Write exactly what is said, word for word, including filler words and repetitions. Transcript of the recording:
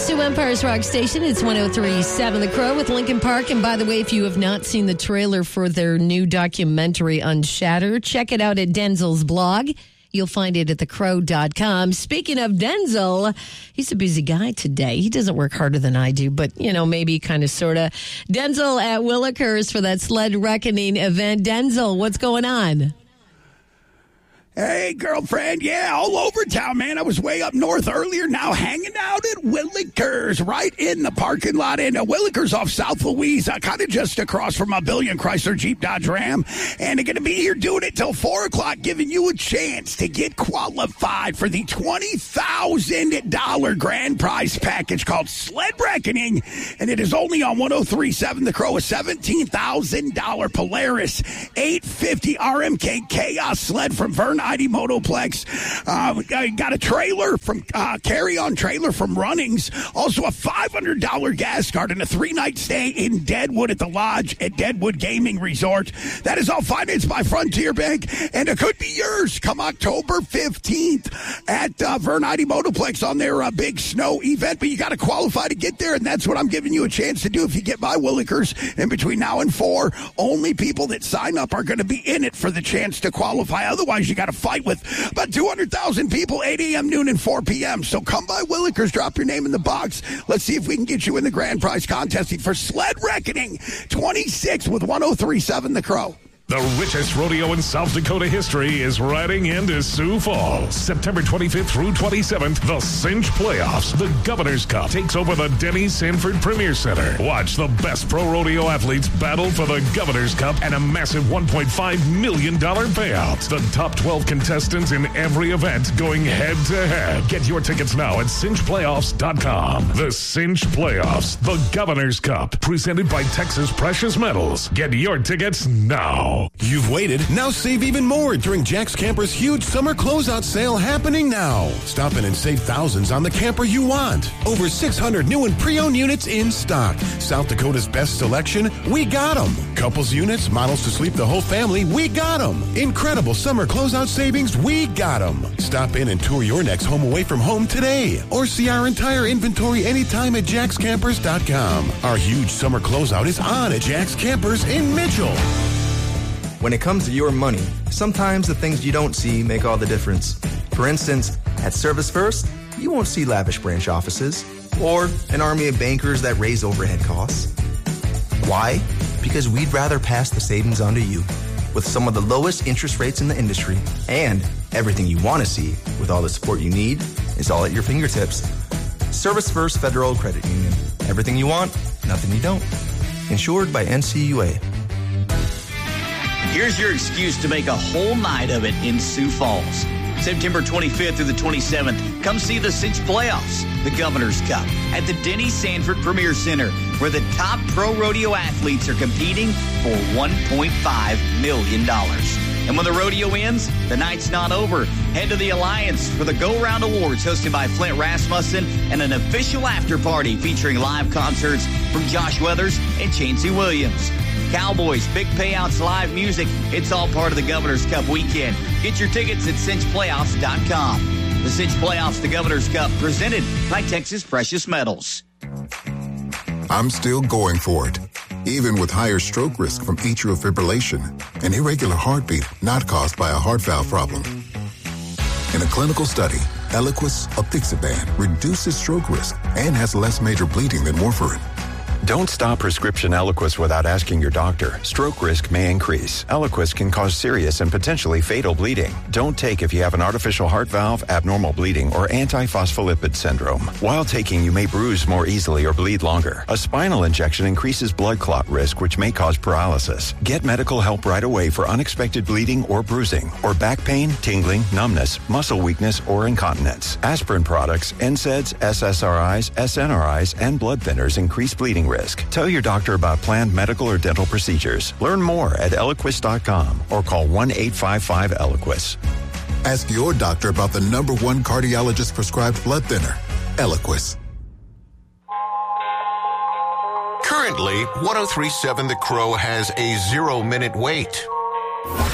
to Empire's Rock Station. It's one oh three point seven The Crow with Lincoln Park. And by the way, if you have not seen the trailer for their new documentary, Unshattered, check it out at Denzel's blog. You'll find it at the crow dot com. Speaking of Denzel, he's a busy guy today. He doesn't work harder than I do, but, you know, maybe kind of, sort of. Denzel at Willikers for that Sled Reckoning event. Denzel, what's going on? Hey, girlfriend. Yeah, all over town, man. I was way up north earlier, now hanging out at Willikers, right in the parking lot. And uh, Willikers off South Louise, uh, kind of just across from a Billion Chrysler Jeep Dodge Ram. And they're going to be here doing it till four o'clock, giving you a chance to get qualified for the twenty thousand dollars grand prize package called Sled Reckoning. And it is only on one oh three point seven The Crow, a seventeen thousand dollars Polaris eight fifty R M K Chaos sled from Vern I D Motoplex. Uh, I got a trailer from uh, carry-on trailer from Runnings. Also a five hundred dollars gas card and a three-night stay in Deadwood at the Lodge at Deadwood Gaming Resort. That is all financed by Frontier Bank, and it could be yours come October fifteenth at uh, Vern I D Motoplex on their uh, big snow event. But you got to qualify to get there, and that's what I'm giving you a chance to do if you get by Willikers. And between now and four, only people that sign up are going to be in it for the chance to qualify. Otherwise, you got to fight with about two hundred thousand people, eight a.m., noon, and four p.m. So come by Willikers, drop your name in the box. Let's see if we can get you in the grand prize contest for Sled Reckoning twenty-six with one oh three point seven The Crow. The richest rodeo in South Dakota history is riding into Sioux Falls. September twenty-fifth through twenty-seventh, the Cinch Playoffs. The Governor's Cup takes over the Denny Sanford Premier Center. Watch the best pro rodeo athletes battle for the Governor's Cup and a massive one point five million dollars payout. The top twelve contestants in every event going head-to-head. Get your tickets now at cinch playoffs dot com. The Cinch Playoffs, the Governor's Cup, presented by Texas Precious Metals. Get your tickets now. You've waited. Now save even more during Jack's Camper's huge summer closeout sale happening now. Stop in and save thousands on the camper you want. Over six hundred new and pre-owned units in stock. South Dakota's best selection, we got them. Couples units, models to sleep the whole family, we got them. Incredible summer closeout savings, we got them. Stop in and tour your next home away from home today. Or see our entire inventory anytime at jacks campers dot com. Our huge summer closeout is on at Jack's Campers in Mitchell. When it comes to your money, sometimes the things you don't see make all the difference. For instance, at Service First, you won't see lavish branch offices or an army of bankers that raise overhead costs. Why? Because we'd rather pass the savings on to you with some of the lowest interest rates in the industry, and everything you want to see with all the support you need is all at your fingertips. Service First Federal Credit Union. Everything you want, nothing you don't. Insured by N C U A. Here's your excuse to make a whole night of it in Sioux Falls. September twenty-fifth through the twenty-seventh, come see the Cinch Playoffs, the Governor's Cup, at the Denny Sanford Premier Center, where the top pro rodeo athletes are competing for one point five million dollars. And when the rodeo ends, the night's not over. Head to the Alliance for the Go Round Awards hosted by Flint Rasmussen and an official after party featuring live concerts from Josh Weathers and Chauncey Williams. Cowboys, big payouts, live music. It's all part of the Governor's Cup weekend. Get your tickets at cinch playoffs dot com. The Cinch Playoffs, the Governor's Cup, presented by Texas Precious Metals. I'm still going for it, even with higher stroke risk from atrial fibrillation, an irregular heartbeat not caused by a heart valve problem. In a clinical study, Eliquis apixaban reduces stroke risk and has less major bleeding than warfarin. Don't stop prescription Eliquis without asking your doctor. Stroke risk may increase. Eliquis can cause serious and potentially fatal bleeding. Don't take if you have an artificial heart valve, abnormal bleeding, or antiphospholipid syndrome. While taking, you may bruise more easily or bleed longer. A spinal injection increases blood clot risk, which may cause paralysis. Get medical help right away for unexpected bleeding or bruising, or back pain, tingling, numbness, muscle weakness, or incontinence. Aspirin products, N SAIDs, S S R Is, S N R Is, and blood thinners increase bleeding risk. Tell your doctor about planned medical or dental procedures. Learn more at eliquis dot com or call one eight five five Eliquis. Ask your doctor about the number one cardiologist prescribed blood thinner, Eliquis. Currently, one oh three point seven The Crow has a zero-minute wait.